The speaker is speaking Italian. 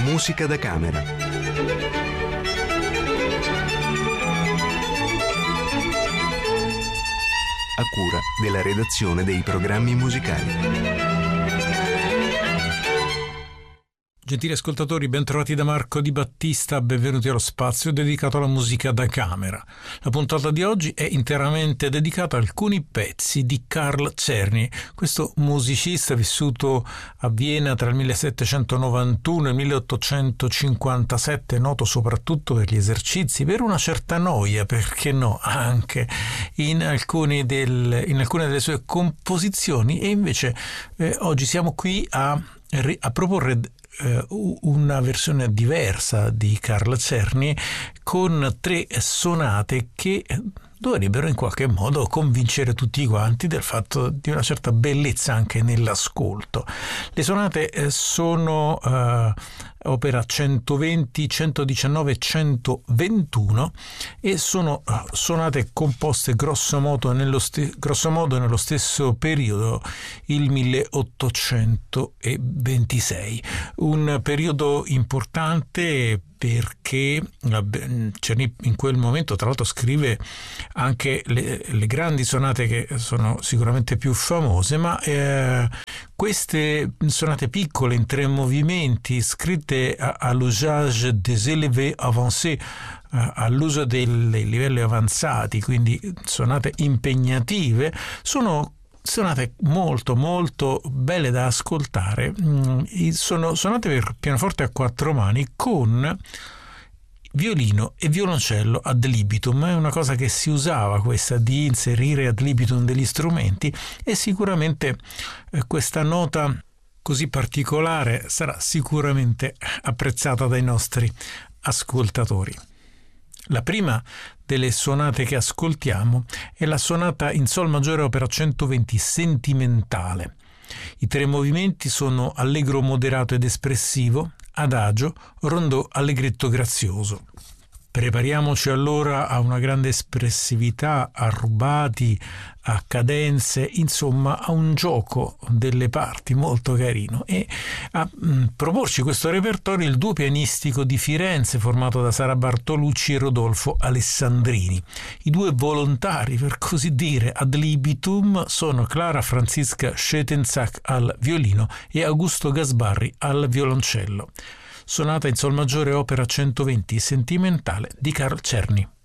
Musica da camera. A cura della redazione dei programmi musicali. Gentili ascoltatori, bentrovati da Marco Di Battista, benvenuti allo spazio dedicato alla musica da camera. La puntata di oggi è interamente dedicata a alcuni pezzi di Carl Czerny, questo musicista vissuto a Vienna tra il 1791 e il 1857, noto soprattutto per gli esercizi, per una certa noia, perché no, anche in alcune delle sue composizioni, e invece oggi siamo qui a proporre una versione diversa di Carl Czerny con 3 sonate che dovrebbero in qualche modo convincere tutti quanti del fatto di una certa bellezza anche nell'ascolto. Le sonate sono opera 120, 119 e 121 e sono sonate composte grosso modo nello stesso periodo, il 1826. Un periodo importante perché Czerny in quel momento tra l'altro scrive anche le grandi sonate che sono sicuramente più famose, ma queste sonate piccole in 3 movimenti scritte all'usage des élevés avancés, all'uso dei livelli avanzati, quindi sonate impegnative, sono sonate molto molto belle da ascoltare. Sono sonate per pianoforte a 4 mani con violino e violoncello ad libitum. È una cosa che si usava, questa di inserire ad libitum degli strumenti, e sicuramente questa nota così particolare sarà sicuramente apprezzata dai nostri ascoltatori. La prima delle sonate che ascoltiamo è la sonata in sol maggiore opera 120 sentimentale. I 3 movimenti sono allegro moderato ed espressivo, adagio, rondò allegretto grazioso. Prepariamoci allora a una grande espressività, a rubati, a cadenze, insomma a un gioco delle parti molto carino, e a proporci questo repertorio il duo pianistico di Firenze formato da Sara Bartolucci e Rodolfo Alessandrini. I 2 volontari, per così dire, ad libitum sono Clara Franziska Schetenzak al violino e Augusto Gasbarri al violoncello. Sonata in sol maggiore opera 120 sentimentale di Carl Czerny.